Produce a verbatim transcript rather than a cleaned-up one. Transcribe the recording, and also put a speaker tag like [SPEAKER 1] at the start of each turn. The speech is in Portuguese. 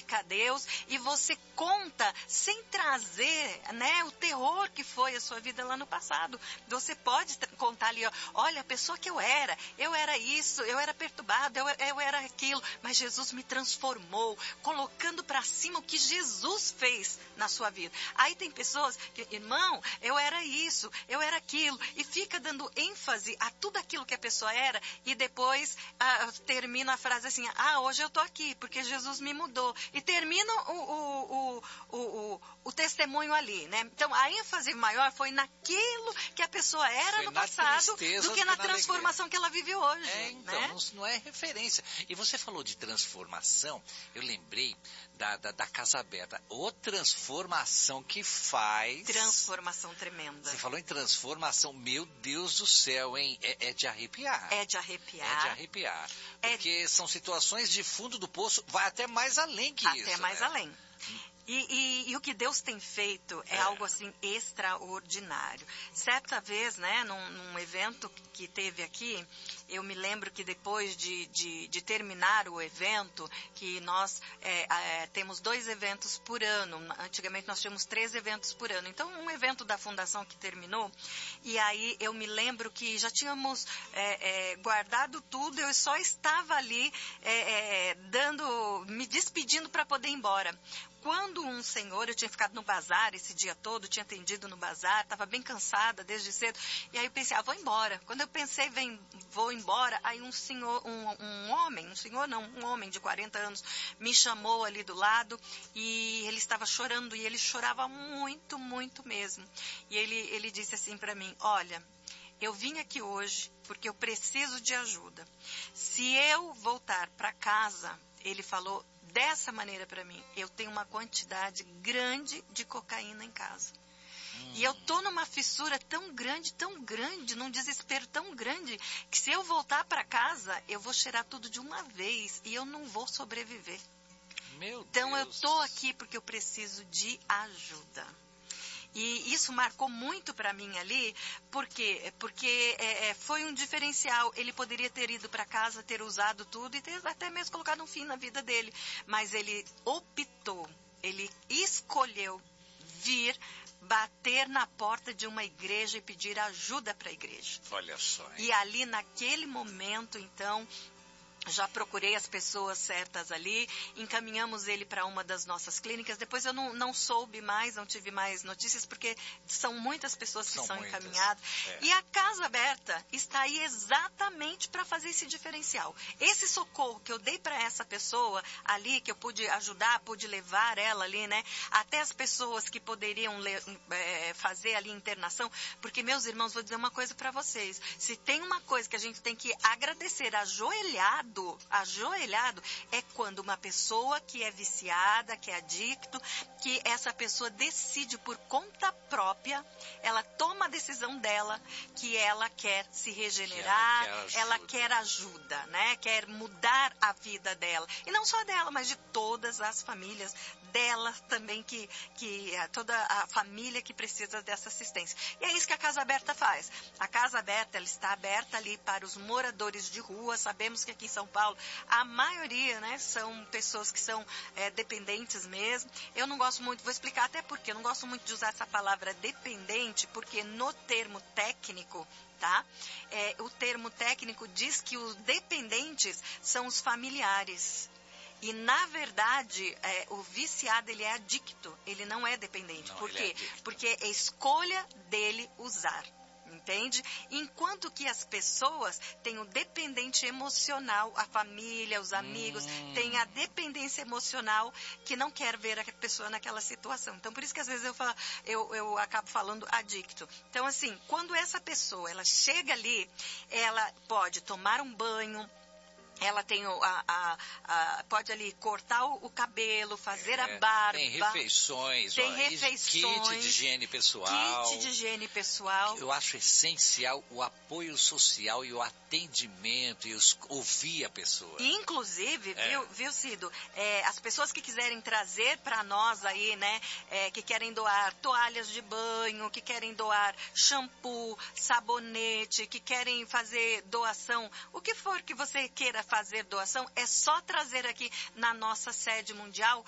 [SPEAKER 1] glorifica a Deus e você conta sem trazer, né, o terror que foi a sua vida lá no passado. Você pode contar ali, ó, olha, a pessoa que eu era, eu era isso, eu era perturbado, eu, eu era aquilo, mas Jesus me transformou, colocando para cima o que Jesus fez na sua vida. Aí tem pessoas que, irmão, eu era isso, eu era aquilo, e fica dando ênfase a tudo aquilo que a pessoa era, e depois ah, termina a frase assim, ah, hoje eu tô aqui, porque Jesus me mudou. E termina o, o, o, o, o, o testemunho ali, né? Então, a ênfase maior foi naquilo que a pessoa era
[SPEAKER 2] foi
[SPEAKER 1] no
[SPEAKER 2] na
[SPEAKER 1] passado, do que na,
[SPEAKER 2] na
[SPEAKER 1] transformação
[SPEAKER 2] alegria.
[SPEAKER 1] que ela vive hoje.
[SPEAKER 2] É, então,
[SPEAKER 1] né?
[SPEAKER 2] não, não é referência. E você falou de transformação, eu lembrei da, da, da Casa Aberta. Ô transformação que faz...
[SPEAKER 1] Transformação tremenda.
[SPEAKER 2] Você falou em transformação, meu Deus do céu, hein? É, é de arrepiar.
[SPEAKER 1] É de arrepiar.
[SPEAKER 2] É de arrepiar.
[SPEAKER 1] É...
[SPEAKER 2] Porque são situações de fundo do poço, vai até mais além que
[SPEAKER 1] até
[SPEAKER 2] isso.
[SPEAKER 1] Até mais
[SPEAKER 2] né?
[SPEAKER 1] além. E, e, e o que Deus tem feito é, é algo assim extraordinário. Certa vez, né, num, num evento que teve aqui, eu me lembro que depois de, de, de terminar o evento, que nós é, é, temos dois eventos por ano. Antigamente nós tínhamos três eventos por ano. Então, um evento da fundação que terminou, e aí eu me lembro que já tínhamos é, é, guardado tudo, eu só estava ali é, é, dando, me despedindo para poder ir embora. Quando um senhor, eu tinha ficado no bazar esse dia todo, tinha atendido no bazar, estava bem cansada desde cedo, e aí eu pensei, ah, vou embora. Quando eu pensei, vem, vou embora, aí um senhor, um, um homem, um senhor não, um homem de quarenta anos, me chamou ali do lado, e ele estava chorando, e ele chorava muito, muito mesmo. E ele, ele disse assim para mim, olha, eu vim aqui hoje porque eu preciso de ajuda. Se eu voltar para casa, ele falou dessa maneira para mim, eu tenho uma quantidade grande de cocaína em casa. Hum. E eu tô numa fissura tão grande, tão grande, num desespero tão grande, que se eu voltar para casa, eu vou cheirar tudo de uma vez e eu não vou sobreviver.
[SPEAKER 2] Meu
[SPEAKER 1] então
[SPEAKER 2] Deus.
[SPEAKER 1] eu tô aqui porque eu preciso de ajuda. E isso marcou muito para mim ali, porque, porque é, foi um diferencial. Ele poderia ter ido para casa, ter usado tudo e ter até mesmo colocado um fim na vida dele. Mas ele optou, ele escolheu vir bater na porta de uma igreja e pedir ajuda para a igreja.
[SPEAKER 2] Olha só. Hein?
[SPEAKER 1] E ali naquele momento, então... já procurei as pessoas certas ali, encaminhamos ele para uma das nossas clínicas. Depois eu não, não soube mais, não tive mais notícias, porque são muitas pessoas que
[SPEAKER 2] são,
[SPEAKER 1] são
[SPEAKER 2] muitas.
[SPEAKER 1] encaminhadas. É. E a Casa Aberta está aí exatamente para fazer esse diferencial. Esse socorro que eu dei para essa pessoa ali, que eu pude ajudar, pude levar ela ali, né? Até as pessoas que poderiam é, fazer ali internação. Porque, meus irmãos, vou dizer uma coisa para vocês. Se tem uma coisa que a gente tem que agradecer ajoelhado, ajoelhado, é quando uma pessoa que é viciada, que é adicto, que essa pessoa decide por conta própria, ela toma a decisão dela, que ela quer se regenerar,
[SPEAKER 2] ela, quer
[SPEAKER 1] ela quer ajuda, né? Quer mudar a vida dela. E não só dela, mas de todas as famílias dela também, que, que toda a família que precisa dessa assistência. E é isso que a Casa Aberta faz. A Casa Aberta, ela está aberta ali para os moradores de rua. Sabemos que aqui em São Paulo, a maioria, né, são pessoas que são é, dependentes mesmo. Eu não gosto muito, vou explicar até porque, eu não gosto muito de usar essa palavra dependente, porque no termo técnico, tá? É, o termo técnico diz que os dependentes são os familiares. E, na verdade, é, o viciado, ele é adicto, ele não é dependente.
[SPEAKER 2] Não,
[SPEAKER 1] Por quê?
[SPEAKER 2] É
[SPEAKER 1] Porque é escolha dele usar. Entende? Enquanto que as pessoas têm o dependente emocional, a família, os amigos, hum. têm a dependência emocional que não quer ver a pessoa naquela situação. Então, por isso que às vezes eu, falo, eu, eu acabo falando adicto. Então, assim, quando essa pessoa, ela chega ali, ela pode tomar um banho, ela tem o, a, a, a, pode ali cortar o, o cabelo, fazer é, a barba.
[SPEAKER 2] Tem refeições,
[SPEAKER 1] tem
[SPEAKER 2] ó,
[SPEAKER 1] refeições,
[SPEAKER 2] kit de higiene pessoal.
[SPEAKER 1] Kit de higiene pessoal.
[SPEAKER 2] Eu acho essencial o apoio social e o atendimento e os, ouvir a pessoa.
[SPEAKER 1] Inclusive,
[SPEAKER 2] é.
[SPEAKER 1] viu, viu Cido, é, as pessoas que quiserem trazer para nós aí, né, é, que querem doar toalhas de banho, que querem doar shampoo, sabonete, que querem fazer doação, o que for que você queira fazer doação, é só trazer aqui na nossa sede mundial